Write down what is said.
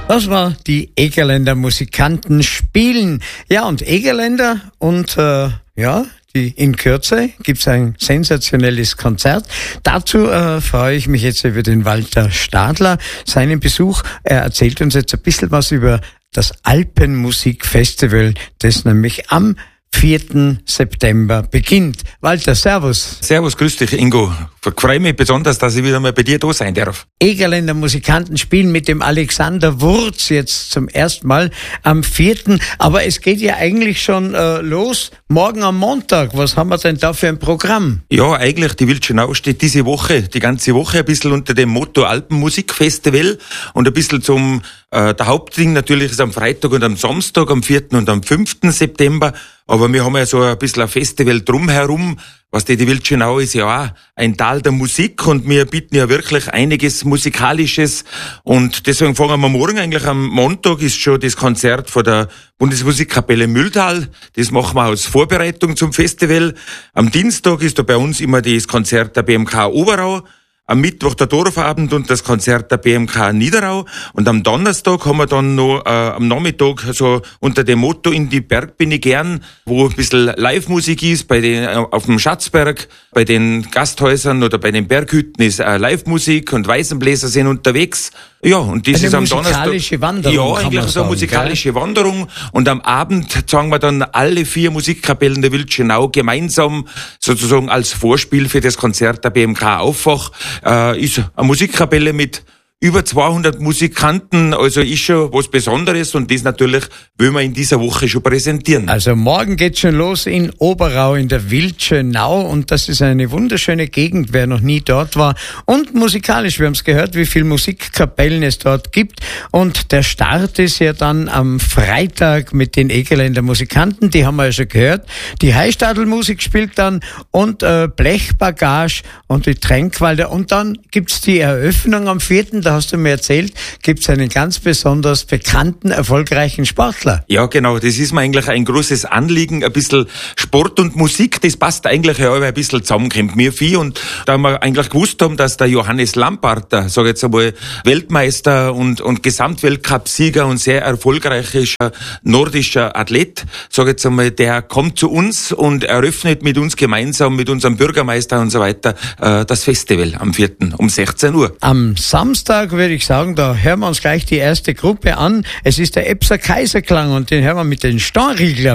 Das war die Egerländer Musikanten spielen. Ja, und Egerländer und in Kürze gibt's ein sensationelles Konzert. Dazu freue ich mich jetzt über den Walter Stadler, seinen Besuch. Er erzählt uns jetzt ein bisschen was über das Alpenmusikfestival, das nämlich am 4. September beginnt. Walter, servus. Servus, grüß dich, Ingo. Freue mich besonders, dass ich wieder mal bei dir da sein darf. Egerländer Musikanten spielen mit dem Alexander Wurz jetzt zum ersten Mal am 4. Aber es geht ja eigentlich schon los. Morgen am Montag. Was haben wir denn da für ein Programm? Ja, eigentlich, die Wildschönau steht diese Woche, die ganze Woche ein bisschen unter dem Motto Alpenmusikfestival und ein bisschen zum, der Hauptding natürlich ist am Freitag und am Samstag, am 4. und am 5. September. Aber wir haben ja so ein bisschen ein Festival drumherum. Was die Wildschönau ist ja auch ein Tal der Musik und wir bieten ja wirklich einiges Musikalisches und deswegen fangen wir morgen eigentlich am Montag ist schon das Konzert von der Bundesmusikkapelle Mühltal. Das machen wir als Vorbereitung zum Festival. Am Dienstag ist da bei uns immer das Konzert der BMK Oberau. Am Mittwoch der Dorfabend und das Konzert der BMK Niederau. Und am Donnerstag haben wir dann noch am Nachmittag so unter dem Motto In die Berg bin ich gern, wo ein bisschen Live-Musik ist, auf dem Schatzberg, bei den Gasthäusern oder bei den Berghütten ist Live-Musik und Weißenbläser sind unterwegs. Ja, und das ist am Donnerstag. Eine musikalische Wanderung. Ja, eigentlich so eine musikalische Wanderung. Und am Abend sagen wir dann alle 4 Musikkapellen der Wildschönau gemeinsam sozusagen als Vorspiel für das Konzert der BMK Auffach. Ist eine Musikkapelle mit über 200 Musikanten, also ist schon was Besonderes und das natürlich will man in dieser Woche schon präsentieren. Also morgen geht's schon los in Oberau in der Wildschönau und das ist eine wunderschöne Gegend, wer noch nie dort war. Und musikalisch, wir haben es gehört, wie viele Musikkapellen es dort gibt und der Start ist ja dann am Freitag mit den Egerländer Musikanten, die haben wir ja schon gehört. Die Heistadelmusik spielt dann und Blechbagage und die Tränkwalder und dann gibt's die Eröffnung am 4., da hast du mir erzählt, gibt's einen ganz besonders bekannten, erfolgreichen Sportler. Ja, genau, das ist mir eigentlich ein großes Anliegen, ein bisschen Sport und Musik, das passt eigentlich ja ein bisschen zusammenkommt. Wir 4 und da wir eigentlich gewusst haben, dass der Johannes Lamparter, sag jetzt einmal, Weltmeister und Gesamtweltcup-Sieger und sehr erfolgreicher nordischer Athlet, sag jetzt einmal, der kommt zu uns und eröffnet mit uns gemeinsam, mit unserem Bürgermeister und so weiter, das Festival am 4. um 16 Uhr. Am Samstag würde ich sagen, da hören wir uns gleich die erste Gruppe an. Es ist der Epser Kaiserklang und den hören wir mit den Stornriegler.